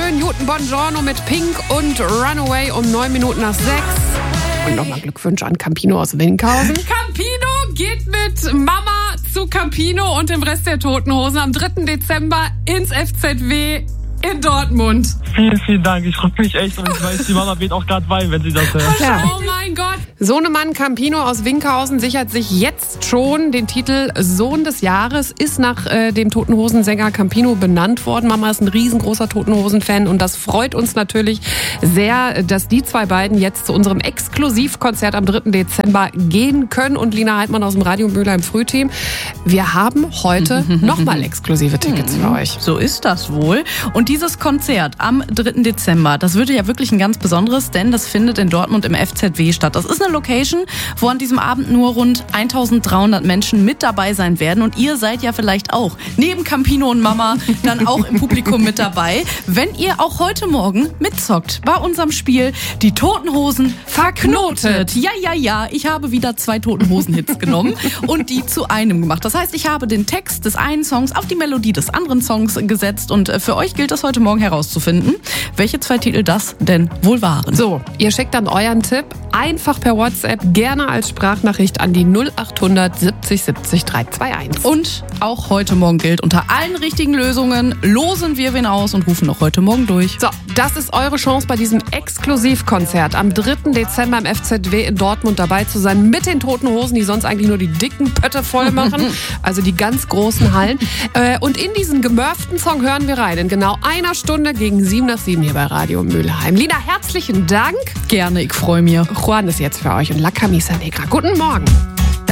schön. Newton Bongiorno mit Pink und Runaway um 9 Minuten nach 6. Und nochmal Glückwunsch an Campino aus Winkhausen. Campino geht mit Mama zu Campino und dem Rest der Toten Hosen am 3. Dezember ins FZW in Dortmund. Vielen, vielen Dank. Ich freue mich echt und ich weiß, die Mama wird auch gerade weinen, wenn sie das hört. Ja. Oh mein Gott. Sohnemann Campino aus Winkhausen sichert sich jetzt schon den Titel Sohn des Jahres, ist nach dem Toten Hosen-Sänger Campino benannt worden. Mama ist ein riesengroßer Toten Hosen-Fan und das freut uns natürlich sehr, dass die zwei beiden jetzt zu unserem Exklusivkonzert am 3. Dezember gehen können. Und Lina Heidmann aus dem Radio Mühler im Frühteam. Wir haben heute nochmal exklusive Tickets für euch. So ist das wohl. Und dieses Konzert am 3. Dezember, das wird ja wirklich ein ganz besonderes, denn das findet in Dortmund im FZW statt. Das ist eine Location, wo an diesem Abend nur rund 1300 Menschen mit dabei sein werden. Und ihr seid ja vielleicht auch neben Campino und Mama dann auch im Publikum mit dabei, wenn ihr auch heute Morgen mitzockt bei unserem Spiel Die Toten Hosen verknotet. Ja, ich habe wieder 2 Toten Hosen-Hits genommen und die zu einem gemacht. Das heißt, ich habe den Text des einen Songs auf die Melodie des anderen Songs gesetzt und für euch gilt es heute Morgen herauszufinden, welche 2 Titel das denn wohl waren. So, ihr schickt dann euren Tipp einfach per WhatsApp, gerne als Sprachnachricht an die 0800 70 70 321. Und auch heute Morgen gilt, unter allen richtigen Lösungen losen wir wen aus und rufen noch heute Morgen durch. So, das ist eure Chance bei diesem Exklusivkonzert am 3. Dezember im FZW in Dortmund dabei zu sein mit den Toten Hosen, die sonst eigentlich nur die dicken Pötte voll machen, also die ganz großen Hallen. Und in diesen gemurften Song hören wir rein, in genau einer Stunde gegen 7 nach 7 hier bei Radio Mülheim. Lina, herzlichen Dank. Gerne, ich freue mich. Juan ist jetzt für euch und La Camisa Negra. Guten Morgen.